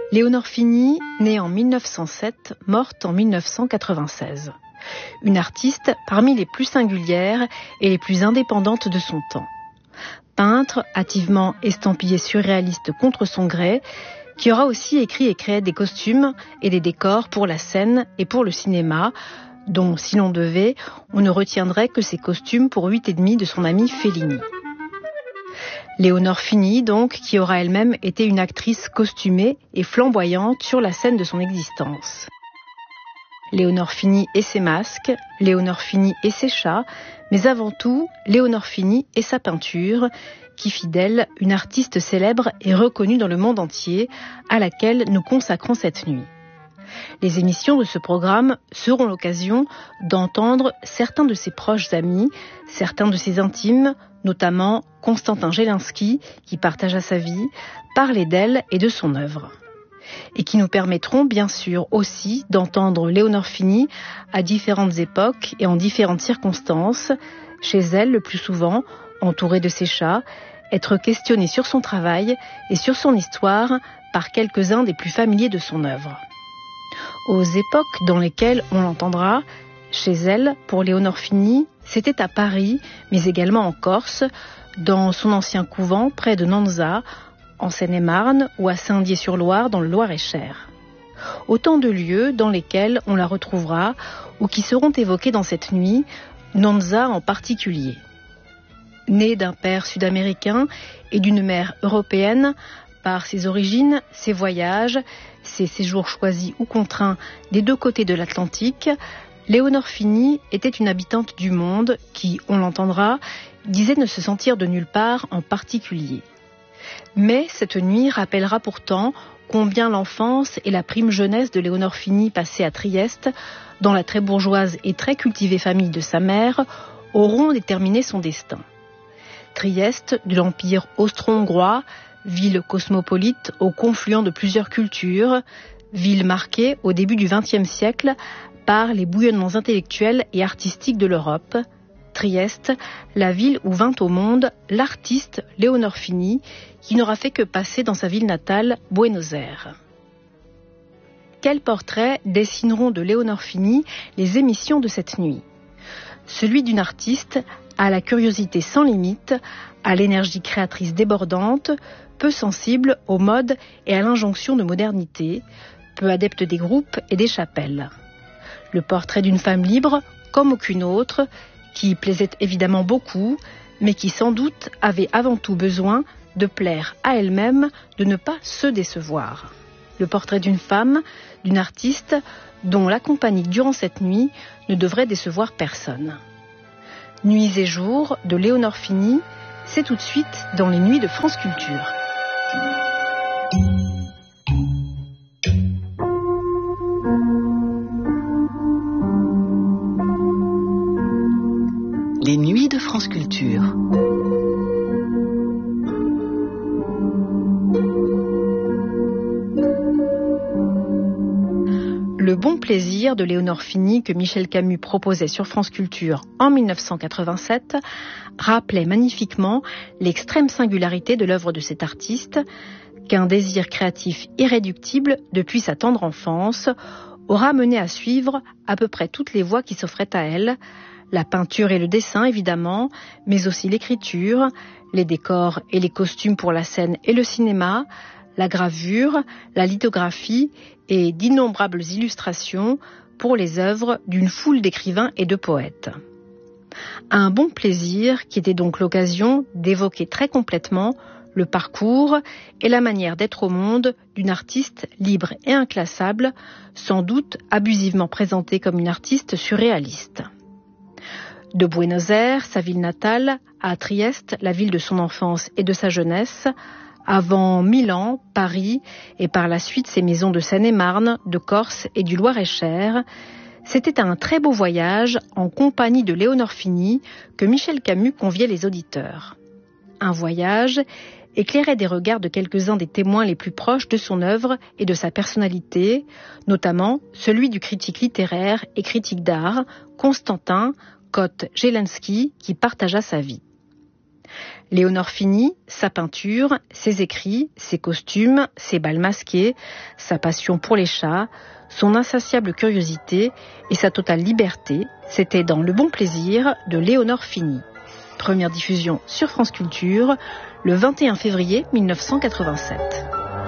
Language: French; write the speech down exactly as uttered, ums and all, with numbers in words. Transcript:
Léonore Fini, née en mille neuf cent sept, morte en mille neuf cent quatre-vingt-seize. Une artiste parmi les plus singulières et les plus indépendantes de son temps. Peintre, hâtivement estampillée surréaliste contre son gré, qui aura aussi écrit et créé des costumes et des décors pour la scène et pour le cinéma, dont, si l'on devait, on ne retiendrait que ses costumes pour huit et demi de son ami Fellini. Léonore Fini, donc, qui aura elle-même été une actrice costumée et flamboyante sur la scène de son existence. Léonore Fini et ses masques, Léonore Fini et ses chats, mais avant tout, Léonore Fini et sa peinture, qui fit d'elle une artiste célèbre et reconnue dans le monde entier, à laquelle nous consacrons cette nuit. Les émissions de ce programme seront l'occasion d'entendre certains de ses proches amis, certains de ses intimes, notamment Constantin Jelinski, qui partagea sa vie, parler d'elle et de son œuvre. Et qui nous permettront bien sûr aussi d'entendre Léonore Fini à différentes époques et en différentes circonstances, chez elle le plus souvent, entourée de ses chats, être questionnée sur son travail et sur son histoire par quelques-uns des plus familiers de son œuvre. Aux époques dans lesquelles on l'entendra, chez elle, pour Léonore Fini, c'était à Paris, mais également en Corse, dans son ancien couvent près de Nonza, en Seine-et-Marne ou à Saint-Dié-sur-Loire dans le Loir-et-Cher. Autant de lieux dans lesquels on la retrouvera ou qui seront évoqués dans cette nuit, Nonza en particulier. Née d'un père sud-américain et d'une mère européenne, par ses origines, ses voyages, ses séjours choisis ou contraints des deux côtés de l'Atlantique, Léonore Fini était une habitante du monde qui, on l'entendra, disait ne se sentir de nulle part en particulier. Mais cette nuit rappellera pourtant combien l'enfance et la prime jeunesse de Léonore Fini passée à Trieste, dans la très bourgeoise et très cultivée famille de sa mère, auront déterminé son destin. Trieste, de l'empire austro-hongrois, ville cosmopolite au confluent de plusieurs cultures, ville marquée au début du vingtième siècle par les bouillonnements intellectuels et artistiques de l'Europe. Trieste, la ville où vint au monde l'artiste Léonore Fini, qui n'aura fait que passer dans sa ville natale, Buenos Aires. Quel portrait dessineront de Léonore Fini les émissions de cette nuit ? Celui d'une artiste à la curiosité sans limite, à l'énergie créatrice débordante, peu sensible aux modes et à l'injonction de modernité, peu adepte des groupes et des chapelles. Le portrait d'une femme libre, comme aucune autre, qui plaisait évidemment beaucoup, mais qui sans doute avait avant tout besoin de plaire à elle-même, de ne pas se décevoir. Le portrait d'une femme, d'une artiste, dont la compagnie durant cette nuit ne devrait décevoir personne. Nuits et jours de Léonore Fini, c'est tout de suite dans les nuits de France Culture. Les nuits de France Culture. Le bon plaisir de Léonore Fini que Michel Camus proposait sur France Culture en mille neuf cent quatre-vingt-sept rappelait magnifiquement l'extrême singularité de l'œuvre de cet artiste qu'un désir créatif irréductible depuis sa tendre enfance aura mené à suivre à peu près toutes les voies qui s'offraient à elle, la peinture et le dessin évidemment, mais aussi l'écriture, les décors et les costumes pour la scène et le cinéma, la gravure, la lithographie et d'innombrables illustrations pour les œuvres d'une foule d'écrivains et de poètes. Un bon plaisir qui était donc l'occasion d'évoquer très complètement le parcours et la manière d'être au monde d'une artiste libre et inclassable, sans doute abusivement présentée comme une artiste surréaliste. De Buenos Aires, sa ville natale, à Trieste, la ville de son enfance et de sa jeunesse, avant Milan, Paris et par la suite ses maisons de Seine-et-Marne, de Corse et du Loir-et-Cher, c'était un très beau voyage en compagnie de Léonore Fini que Michel Camus conviait les auditeurs. Un voyage éclairait des regards de quelques-uns des témoins les plus proches de son œuvre et de sa personnalité, notamment celui du critique littéraire et critique d'art, Constantin Jelinski, qui partagea sa vie. Léonore Fini, sa peinture, ses écrits, ses costumes, ses bals masqués, sa passion pour les chats, son insatiable curiosité et sa totale liberté, c'était dans Le Bon Plaisir de Léonore Fini. Première diffusion sur France Culture le vingt et un février mille neuf cent quatre-vingt-sept.